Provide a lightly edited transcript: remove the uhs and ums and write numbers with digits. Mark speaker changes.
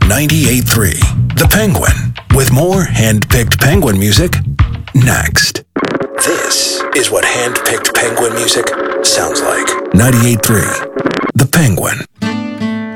Speaker 1: 98.3 The Penguin, with more hand-picked Penguin music next. This is what hand-picked Penguin music sounds like. 98.3 The Penguin.